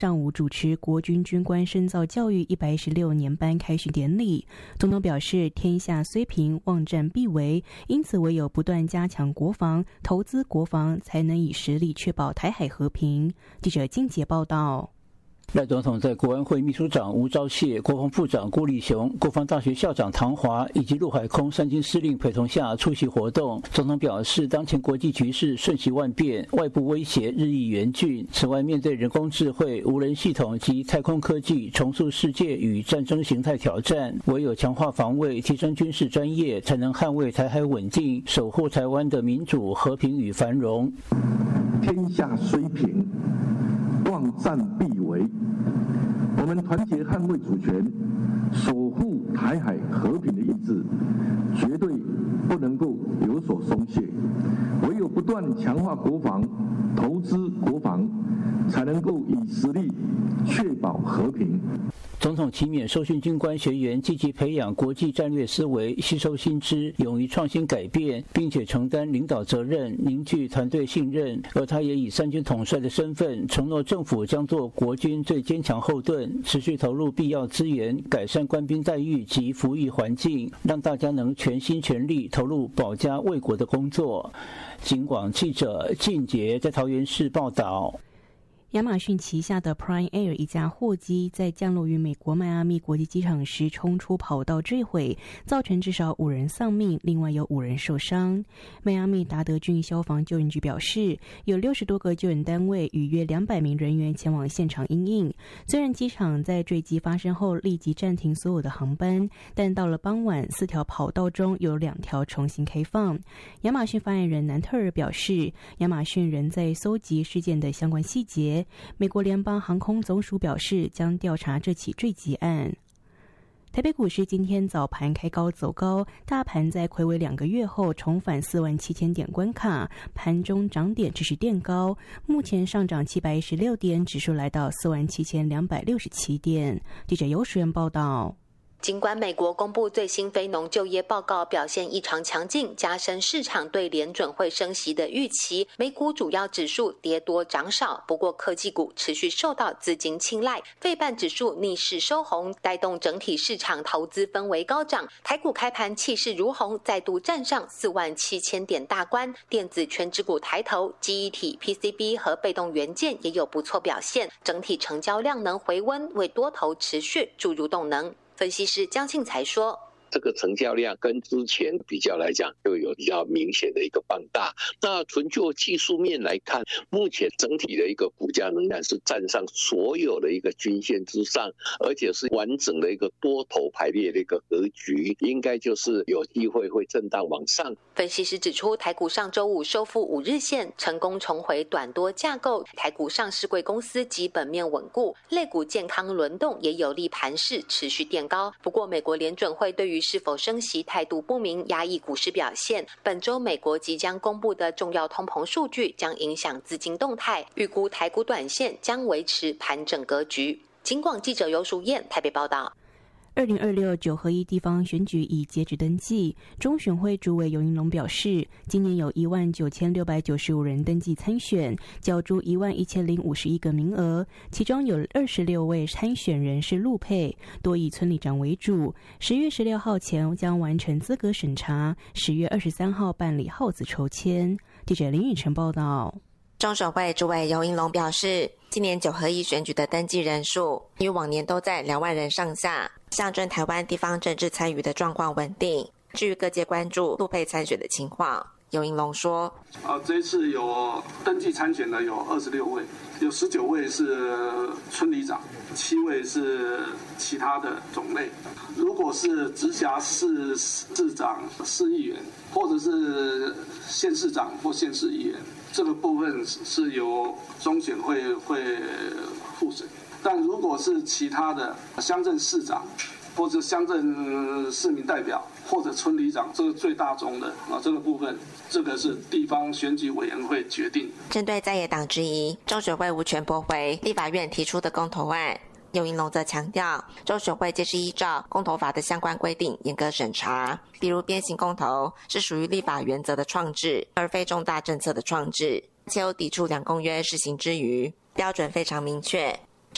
上午主持国军军官深造教育116年班开训典礼，总统表示，天下虽平，望战必危，因此唯有不断加强国防、投资国防，才能以实力确保台海和平。记者金杰报道。 赖总统在国安会秘书长吴钊燮、国防部长郭立雄、国防大学校长唐华以及陆海空三军司令陪同下出席活动。总统表示，当前国际局势瞬息万变，外部威胁日益严峻。此外，面对人工智慧、无人系统及太空科技重塑世界与战争形态挑战，唯有强化防卫、提升军事专业，才能捍卫台海稳定，守护台湾的民主、和平与繁荣。 天下虽平，望战必危。我们团结捍卫主权，守护台海和平的意志，绝对不能够有所松懈。唯有不断强化国防、投资国防，才能够以实力确保和平。 总统期勉受训军官学员积极培养国际战略思维，吸收新知，勇于创新改变，并且承担领导责任，凝聚团队信任。而他也以三军统帅的身份，承诺政府将做国军最坚强后盾，持续投入必要资源，改善官兵待遇及服役环境，让大家能全心全力投入保家卫国的工作。警广记者靳杰在桃园市报道。 亚马逊旗下的 Prime Air 一架货机在降落于美国迈阿密国际机场时冲出跑道坠毁，造成至少5人丧命，另外有5人受伤。迈阿密达德郡消防救援局表示，有60多个救援单位与约200名人员前往现场因应。虽然机场在坠机发生后立即暂停所有的航班，但到了傍晚，4条跑道中有2条重新开放。亚马逊发言人南特尔表示，亚马逊仍在搜集事件的相关细节。美国联邦航空总署表示，将调查这起坠机案。台北股市今天早盘开高走高，大盘在睽违2个月后重返47000点关卡，盘中涨点持续垫高，目前上涨716点，指数来到47267点。记者尤时人报道。 尽管美国公布最新非农就业报告表现异常强劲，加深市场对联准会升息的预期，美股主要指数跌多涨少，不过科技股持续受到资金青睐，费半指数逆势收红，带动整体市场投资氛围高涨。台股开盘气势如虹，再度站上47000点大关，电子全指股抬头，记忆体、PCB 和被动元件也有不错表现，整体成交量能回温，为多头持续注入动能。分析师江庆才说， 这个成交量跟之前比较来讲，就有比较明显的一个放大。那纯就技术面来看，目前整体的一个股价仍然是站上所有的一个均线之上，而且是完整的一个多头排列的一个格局，应该就是有机会会震荡往上。 分析师指出，台股上周五收复5日线，成功重回短多架构，台股上市柜公司基本面稳固，类股健康轮动，也有利盘势持续垫高。不过，美国联准会对于是否升息态度不明，压抑股市表现。本周美国即将公布的重要通膨数据将影响资金动态，预估台股短线将维持盘整格局。警广记者尤淑燕台北报道。 20269合1地方选举已截止登记，中选会主委游盈隆表示，今年有19695人登记参选，角逐11051个名额，其中有26位参选人是陆配，多以村里长为主。10月16号前将完成资格审查，10月23号办理号子抽签。记者林宇晨报道。 中选会主委游盈隆表示，今年9合1选举的登记人数与往年都在2万人上下，象征台湾地方政治参与的状况稳定。至于各界关注陆配参选的情况，游盈隆说， 这一次有登记参选的有26位，有19位是村里长，7位是其他的种类。如果是直辖市市长、市议员，或者是县市长或县市议员，这个部分是由中选会复审。但如果是其他的乡镇市长或者乡镇市民代表或者村里长，这个最大宗的这个部分，这个是地方选举委员会决定。 针对在野党质疑中选会无权驳回立法院提出的公投案，游盈隆则强调，中选会皆是依照公投法的相关规定严格审查，比如鞭刑公投是属于立法原则的创制，而非重大政策的创制，且有抵触2公约施行之余，标准非常明确，